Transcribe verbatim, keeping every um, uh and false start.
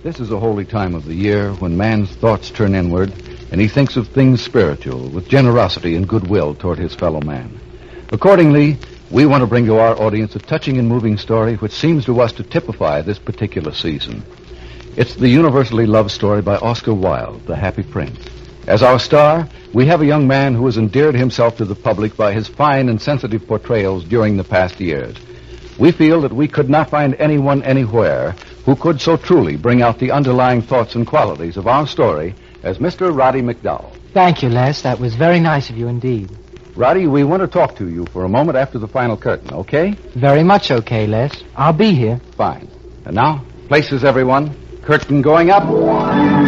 This is a holy time of the year when man's thoughts turn inward and he thinks of things spiritual with generosity and goodwill toward his fellow man. Accordingly, we want to bring to our audience a touching and moving story which seems to us to typify this particular season. It's the universally loved story by Oscar Wilde, The Happy Prince. As our star, we have a young man who has endeared himself to the public by his fine and sensitive portrayals during the past years. We feel that we could not find anyone anywhere who could so truly bring out the underlying thoughts and qualities of our story as Mister Roddy McDowell. Thank you, Les. That was very nice of you indeed. Roddy, we want to talk to you for a moment after the final curtain, okay? Very much okay, Les. I'll be here. Fine. And now, places, everyone. Curtain going up.